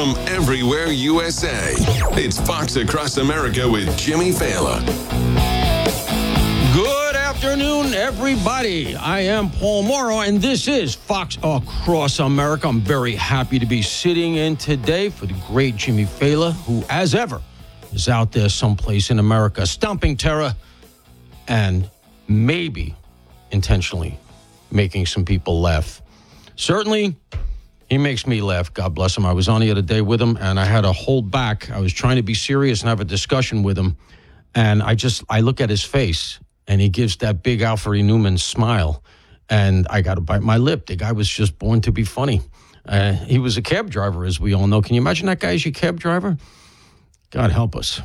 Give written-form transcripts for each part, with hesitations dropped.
from everywhere USA. It's Fox Across America with Jimmy Fallon. Good afternoon, everybody. I am Paul Morrow, and this is Fox Across America. I'm very happy to be sitting in today for the great Jimmy Fallon, who, as ever, is out there someplace in America, stomping terror and maybe intentionally making some people laugh. Certainly, he makes me laugh. God bless him. I was on the other day with him, and I had to hold back. I was trying to be serious and have a discussion with him, and I look at his face, and he gives that big Alfred Newman smile, and I got to bite my lip. The guy was just born to be funny. He was a cab driver, as we all know. Can you imagine that guy as your cab driver? God help us.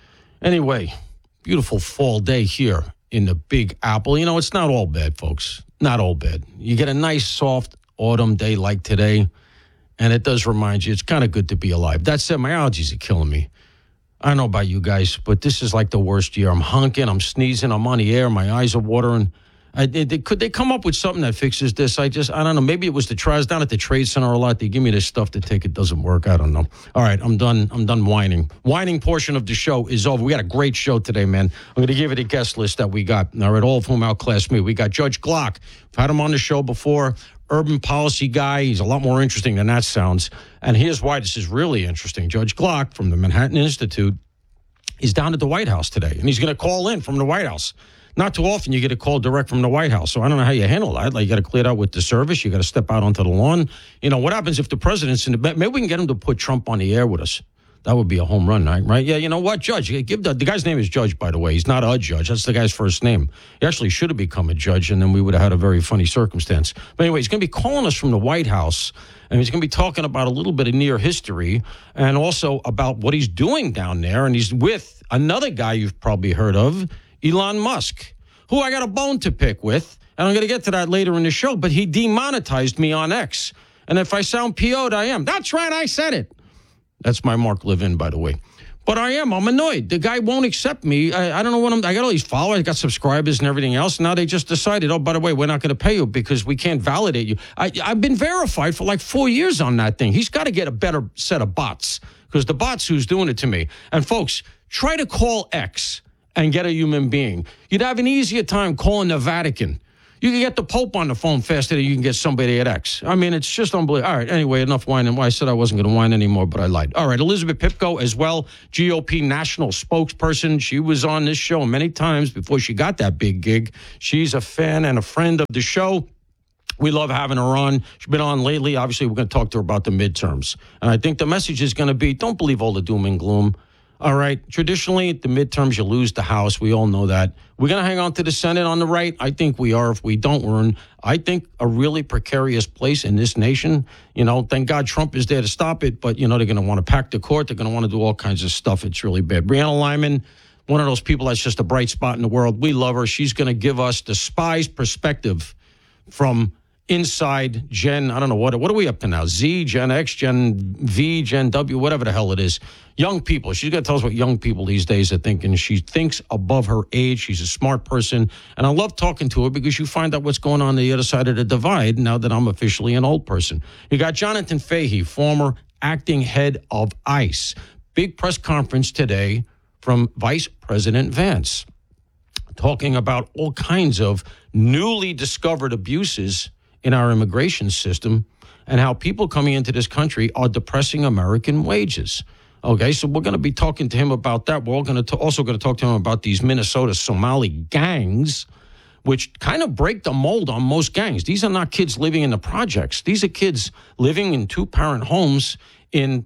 Anyway, beautiful fall day here in the Big Apple. You know, it's not all bad, folks. Not all bad. You get a nice, soft autumn day like today, and it does remind you it's kind of good to be alive. That said, my allergies are killing me. I don't know about you guys, but this is like the worst year. I'm honking, I'm sneezing, I'm on the air, my eyes are watering. Could they come up with something that fixes this? I don't know. Maybe it was the trials down at the Trade Center a lot. They give me this stuff to take. It doesn't work. I don't know. All right, I'm done whining. Whining portion of the show is over. We got a great show today, man. I'm going to give you the guest list that we got. All right, all of whom outclass me. We got Judge Glock. I've had him on the show before. Urban policy guy. He's a lot more interesting than that sounds. And here's why this is really interesting. Judge Glock from the Manhattan Institute is down at the White House today, and he's going to call in from the White House. Not too often you get a call direct from the White House, so I don't know how you handle that. Like, you got to clear it out with the service. You got to step out onto the lawn. You know, what happens if the president's in the bed? Maybe we can get him to put Trump on the air with us. That would be a home run, right? Yeah, you know what, Judge? Give the guy's name is Judge, by the way. He's not a judge. That's the guy's first name. He actually should have become a judge, and then we would have had a very funny circumstance. But anyway, he's going to be calling us from the White House, and he's going to be talking about a little bit of near history and also about what he's doing down there. And he's with another guy you've probably heard of, Elon Musk, who I got a bone to pick with, and I'm going to get to that later in the show, but he demonetized me on X. And if I sound PO'd, I am. That's right, I said it. That's my Mark Levin, by the way. But I'm annoyed. The guy won't accept me. I don't know what I got all these followers, I got subscribers and everything else. Now they just decided, oh, by the way, we're not going to pay you because we can't validate you. I've been verified for like 4 years on that thing. He's got to get a better set of bots because the bot's who's doing it to me. And folks, try to call X and get a human being. You'd have an easier time calling the Vatican. You can get the Pope on the phone faster than you can get somebody at X. I mean, it's just unbelievable. All right, anyway, enough whining. Well, I said I wasn't going to whine anymore, but I lied. All right, Elizabeth Pipko as well, GOP national spokesperson. She was on this show many times before she got that big gig. She's a fan and a friend of the show. We love having her on. She's been on lately. Obviously, we're going to talk to her about the midterms. And I think the message is going to be, don't believe all the doom and gloom. All right. Traditionally, the midterms, you lose the House. We all know that. We're going to hang on to the Senate on the right. I think we are. If we don't, we're in, I think, a really precarious place in this nation. You know, thank God Trump is there to stop it. But, you know, they're going to want to pack the court. They're going to want to do all kinds of stuff. It's really bad. Brianna Lyman, one of those people that's just a bright spot in the world. We love her. She's going to give us the spy's perspective from inside Gen, I don't know, what are we up to now? Z, Gen X, Gen V, Gen W, whatever the hell it is. Young people. She's going to tell us what young people these days are thinking. She thinks above her age. She's a smart person. And I love talking to her because you find out what's going on the other side of the divide now that I'm officially an old person. You got Jonathan Fahey, former acting head of ICE. Big press conference today from Vice President Vance, talking about all kinds of newly discovered abuses in our immigration system and how people coming into this country are depressing American wages. Okay, so we're going to be talking to him about that. We're also going to talk to him about these Minnesota Somali gangs, which kind of break the mold on most gangs. These are not kids living in the projects. These are kids living in two-parent homes in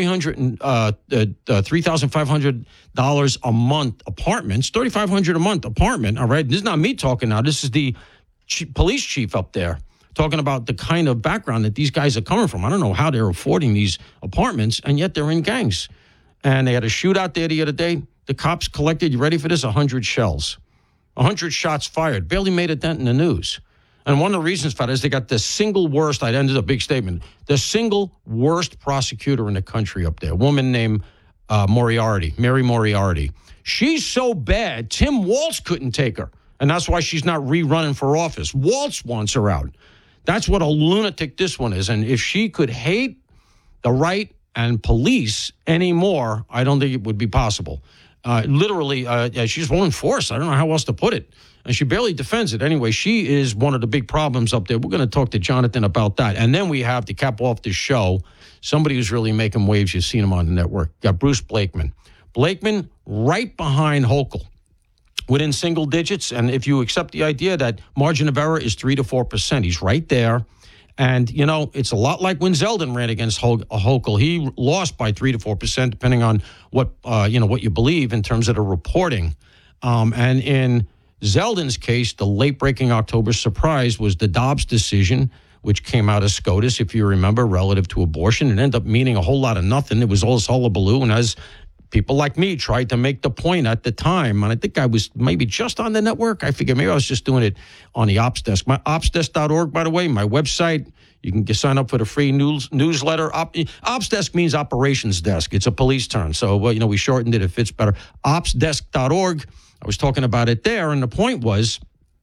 $3,500 a month apartments, $3,500 a month apartment, all right? This is not me talking now. This is the police chief up there talking about the kind of background that these guys are coming from. I don't know how they're affording these apartments, and yet they're in gangs. And they had a shootout there the other day. The cops collected, you ready for this, 100 shells. 100 shots fired. Barely made a dent in the news. And one of the reasons for that is they got the single worst, I ended a big statement, the single worst prosecutor in the country up there, a woman named Mary Moriarty. She's so bad, Tim Walz couldn't take her. And that's why she's not rerunning for office. Walz wants her out. That's what a lunatic this one is. And if she could hate the right and police anymore, I don't think it would be possible. Literally, she's one in force. I don't know how else to put it. And she barely defends it. Anyway, she is one of the big problems up there. We're going to talk to Jonathan about that. And then we have, to cap off the show, somebody who's really making waves. You've seen him on the network. Got Bruce Blakeman. Blakeman right behind Hochul, within single digits. And if you accept the idea that margin of error is 3 to 4%, he's right there. And, you know, it's a lot like when Zeldin ran against Hochul. He lost by 3 to 4%, depending on what you believe in terms of the reporting. And in Zeldin's case, the late-breaking October surprise was the Dobbs decision, which came out of SCOTUS, if you remember, relative to abortion. It ended up meaning a whole lot of nothing. It was all this hullabaloo. And as people like me tried to make the point at the time, and I think I was maybe just on the network. I figured maybe I was just doing it on the Ops Desk. My opsdesk.org, by the way, my website. You can sign up for the free newsletter. Ops Desk means operations desk. It's a police term. So, we shortened it. It fits better. Opsdesk.org. I was talking about it there, and the point was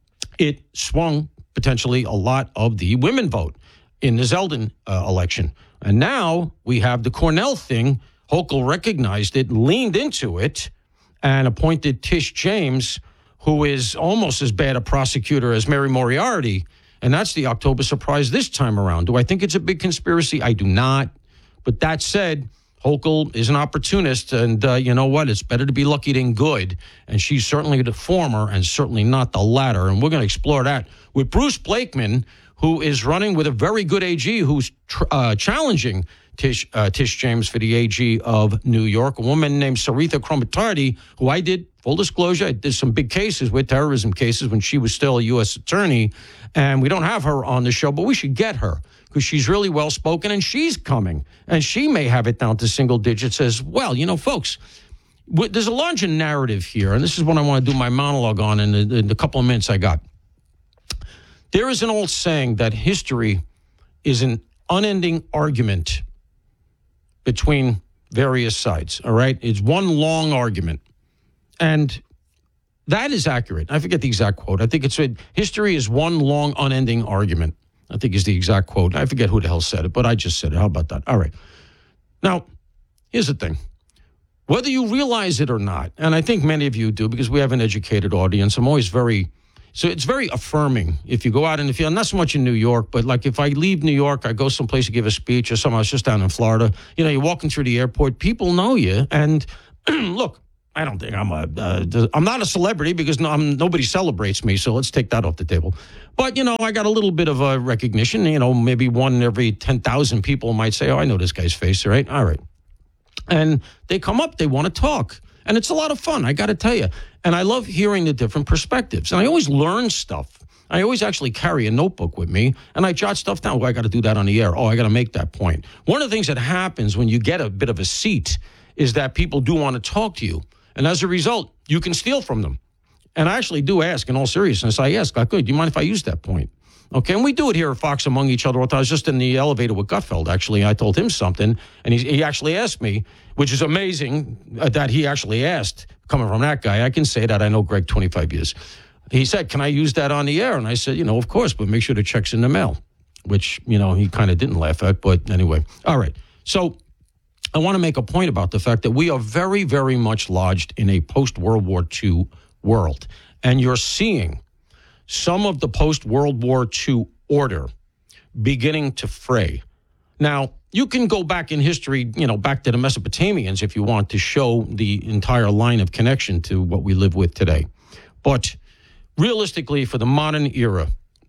it swung potentially a lot of the women vote in the Zeldin election. And now we have the Cornell thing. Hochul recognized it, leaned into it, and appointed Tish James, who is almost as bad a prosecutor as Mary Moriarty. And that's the October surprise this time around. Do I think it's a big conspiracy? I do not. But that said, Hochul is an opportunist, and you know what? It's better to be lucky than good. And she's certainly the former and certainly not the latter. And we're going to explore that with Bruce Blakeman, who is running with a very good AG who's challenging Tish James for the AG of New York, a woman named Saritha Kromatardi, who I did, full disclosure, I did some big cases with, terrorism cases, when she was still a U.S. attorney. And we don't have her on the show, but we should get her because she's really well-spoken, and she's coming. And she may have it down to single digits as well. You know, folks, there's a larger narrative here, and this is what I want to do my monologue on in the couple of minutes I got. There is an old saying that history is an unending argument between various sides, all right? It's one long argument. And that is accurate. I forget the exact quote. I think it's history is one long, unending argument, I think is the exact quote. I forget who the hell said it, but I just said it. How about that? All right. Now, here's the thing. Whether you realize it or not, and I think many of you do because we have an educated audience, so it's very affirming if you go out in the field, not so much in New York, but like if I leave New York, I go someplace to give a speech or something. I was just down in Florida. You know, you're walking through the airport, people know you. And look, I don't think I'm not a celebrity because nobody celebrates me. So let's take that off the table. But, I got a little bit of a recognition, maybe one in every 10,000 people might say, oh, I know this guy's face, right? All right. And they come up, they want to talk. And it's a lot of fun, I got to tell you. And I love hearing the different perspectives. And I always learn stuff. I always actually carry a notebook with me, and I jot stuff down. Oh, I got to do that on the air. Oh, I got to make that point. One of the things that happens when you get a bit of a seat is that people do want to talk to you. And as a result, you can steal from them. And I actually do ask, in all seriousness, I ask, good, do you mind if I use that point? Okay, and we do it here at Fox among each other. I was just in the elevator with Gutfeld, actually. I told him something, and he actually asked me, which is amazing that he actually asked, coming from that guy. I can say that. I know Greg 25 years. He said, can I use that on the air? And I said, of course, but make sure the check's in the mail, which, he kind of didn't laugh at. But anyway, all right. So I want to make a point about the fact that we are very, very much lodged in a post-World War II world. And you're seeing some of the post-World War II order beginning to fray. Now, you can go back in history, back to the Mesopotamians if you want to show the entire line of connection to what we live with today. But realistically, for the modern era,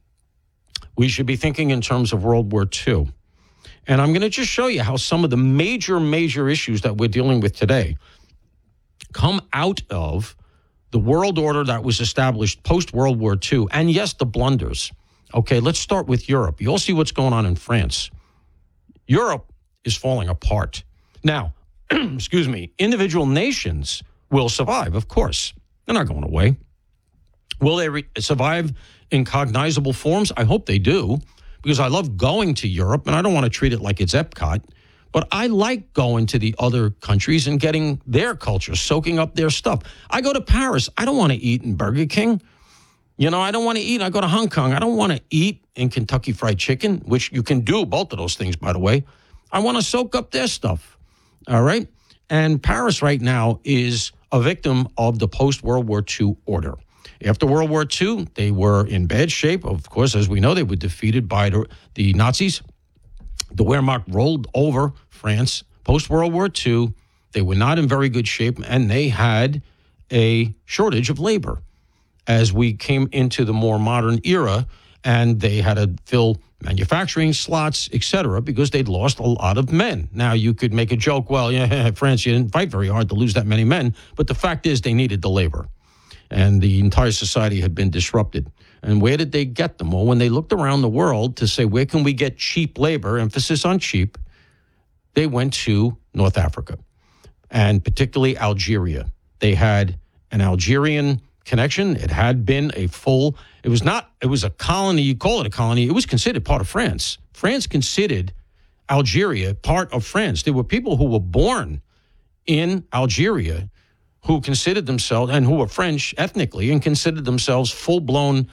we should be thinking in terms of World War II. And I'm going to just show you how some of the major issues that we're dealing with today come out of the world order that was established post-World War II, and yes, the blunders. Okay, let's start with Europe. You all see what's going on in France. Europe is falling apart. Now, excuse me, individual nations will survive, of course. They're not going away. Will they survive in cognizable forms? I hope they do, because I love going to Europe, and I don't want to treat it like it's Epcot. But I like going to the other countries and getting their culture, soaking up their stuff. I go to Paris. I don't want to eat in Burger King. I don't want to eat. I go to Hong Kong. I don't want to eat in Kentucky Fried Chicken, which you can do both of those things, by the way. I want to soak up their stuff. All right? And Paris right now is a victim of the post-World War II order. After World War II, they were in bad shape. Of course, as we know, they were defeated by the Nazis. The Wehrmacht rolled over France. Post-World War II, they were not in very good shape, and they had a shortage of labor as we came into the more modern era, and they had to fill manufacturing slots, et cetera, because they'd lost a lot of men. Now, you could make a joke, well, yeah, France, you didn't fight very hard to lose that many men, but the fact is they needed the labor, and the entire society had been disrupted. And where did they get them? Well, when they looked around the world to say, where can we get cheap labor, emphasis on cheap, they went to North Africa, and particularly Algeria. They had an Algerian connection. It had been it was a colony, you call it a colony, it was considered part of France. France considered Algeria part of France. There were people who were born in Algeria who considered themselves, and who were French ethnically, and considered themselves full-blown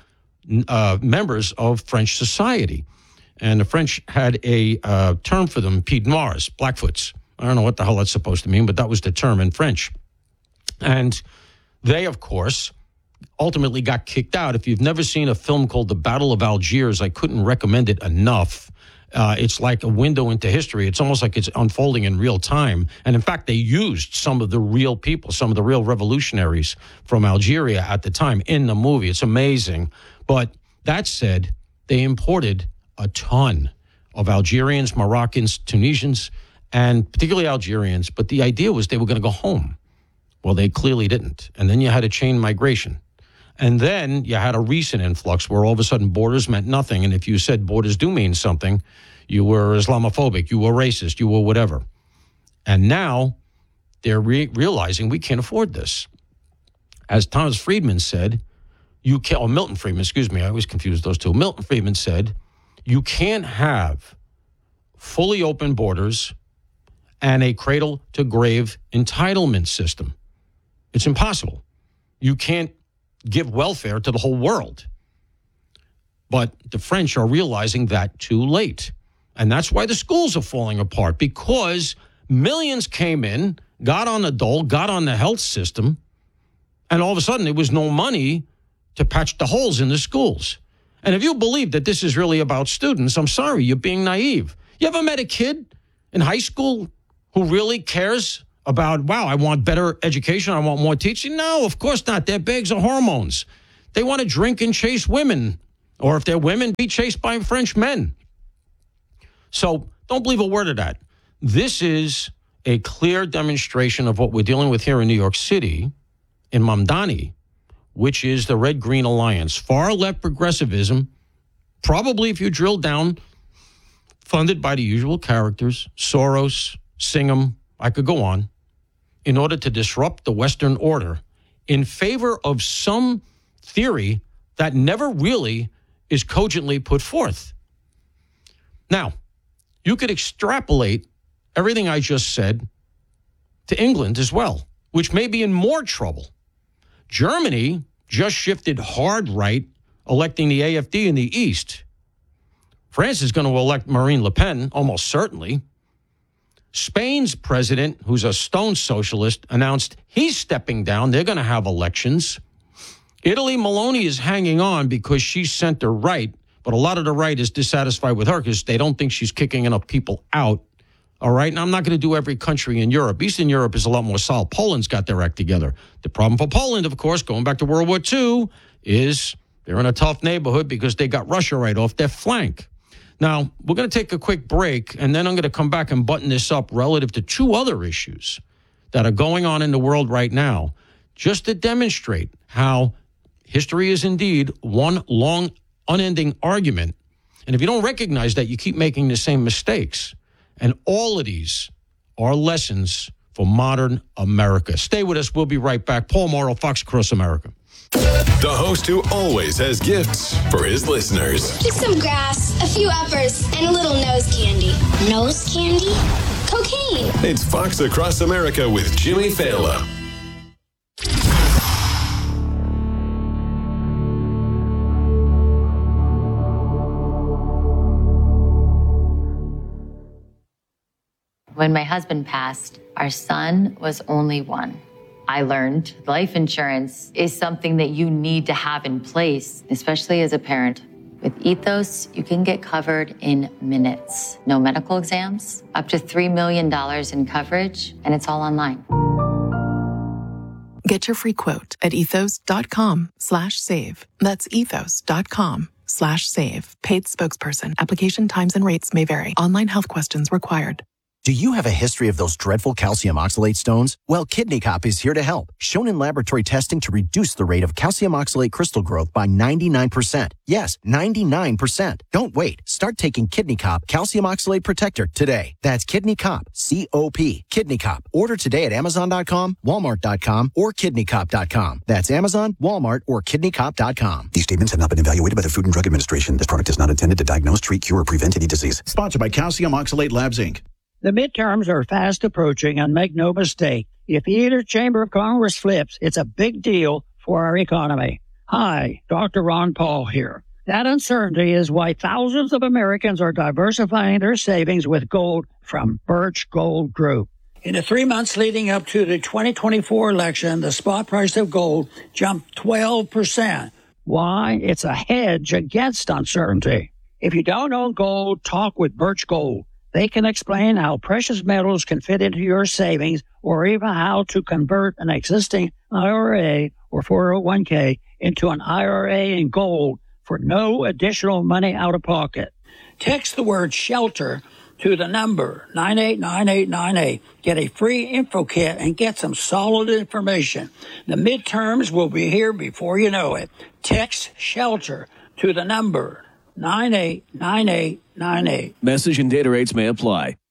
members of French society. And the French had a term for them, Pieds Noirs, Blackfoots. I don't know what the hell that's supposed to mean, but that was the term in French. And they, of course, ultimately got kicked out. If you've never seen a film called The Battle of Algiers, I couldn't recommend it enough. It's like a window into history. It's almost like it's unfolding in real time. And in fact, they used some of the real people, some of the real revolutionaries from Algeria at the time in the movie. It's amazing. But that said, they imported a ton of Algerians, Moroccans, Tunisians, and particularly Algerians. But the idea was they were going to go home. Well, they clearly didn't. And then you had a chain migration. And then you had a recent influx where all of a sudden borders meant nothing. And if you said borders do mean something, you were Islamophobic, you were racist, you were whatever. And now they're realizing we can't afford this. As Thomas Friedman said, Milton Friedman, excuse me, I always confuse those two. Milton Friedman said, you can't have fully open borders and a cradle-to-grave entitlement system. It's impossible. You can't give welfare to the whole world. But the French are realizing that too late. And that's why the schools are falling apart, because millions came in, got on the dole, got on the health system, and all of a sudden there was no money to patch the holes in the schools. And if you believe that this is really about students, I'm sorry, you're being naive. You ever met a kid in high school who really cares about, wow, I want better education, I want more teaching? No, of course not. Their bags are hormones. They want to drink and chase women, or if they're women, be chased by French men. So don't believe a word of that. This is a clear demonstration of what we're dealing with here in New York City, in Mamdani, which is the Red-Green Alliance. Far-left progressivism, probably if you drill down, funded by the usual characters, Soros, Singham, I could go on, in order to disrupt the Western order in favor of some theory that never really is cogently put forth. Now, you could extrapolate everything I just said to England as well, which may be in more trouble. Germany just shifted hard right, electing the AfD in the East. France is going to elect Marine Le Pen, almost certainly. Spain's president, who's a stone socialist, announced he's stepping down. They're going to have elections. Italy, Meloni is hanging on because she's center-right, but a lot of the right is dissatisfied with her because they don't think she's kicking enough people out. All right? And I'm not going to do every country in Europe. Eastern Europe is a lot more solid. Poland's got their act together. The problem for Poland, of course, going back to World War II, is they're in a tough neighborhood because they got Russia right off their flank. Now, we're going to take a quick break, and then I'm going to come back and button this up relative to two other issues that are going on in the world right now, just to demonstrate how history is indeed one long, unending argument. And if you don't recognize that, you keep making the same mistakes. And all of these are lessons for modern America. Stay with us. We'll be right back. Paul Morrow, Fox Across America. The host who always has gifts for his listeners. Just some grass, a few uppers, and a little nose candy. Nose candy? Cocaine. It's Fox Across America with Jimmy Fallon. When my husband passed, our son was only one. I learned life insurance is something that you need to have in place, especially as a parent. With Ethos, you can get covered in minutes. No medical exams, up to $3 million in coverage, and it's all online. Get your free quote at ethos.com/save. That's ethos.com/save. Paid spokesperson. Application times and rates may vary. Online health questions required. Do you have a history of those dreadful calcium oxalate stones? Well, Kidney Cop is here to help. Shown in laboratory testing to reduce the rate of calcium oxalate crystal growth by 99%. Yes, 99%. Don't wait. Start taking Kidney Cop Calcium Oxalate Protector today. That's Kidney Cop, C-O-P. Kidney Cop. Order today at Amazon.com, Walmart.com, or KidneyCop.com. That's Amazon, Walmart, or KidneyCop.com. These statements have not been evaluated by the Food and Drug Administration. This product is not intended to diagnose, treat, cure, or prevent any disease. Sponsored by Calcium Oxalate Labs, Inc. The midterms are fast approaching, and make no mistake, if either chamber of Congress flips, it's a big deal for our economy. Hi, Dr. Ron Paul here. That uncertainty is why thousands of Americans are diversifying their savings with gold from Birch Gold Group. In the 3 months leading up to the 2024 election, the spot price of gold jumped 12%. Why? It's a hedge against uncertainty. If you don't own gold, talk with Birch Gold. They can explain how precious metals can fit into your savings, or even how to convert an existing IRA or 401k into an IRA in gold for no additional money out of pocket. Text the word SHELTER to the number 989898. Get a free info kit and get some solid information. The midterms will be here before you know it. Text SHELTER to the number 989898. Message and data rates may apply.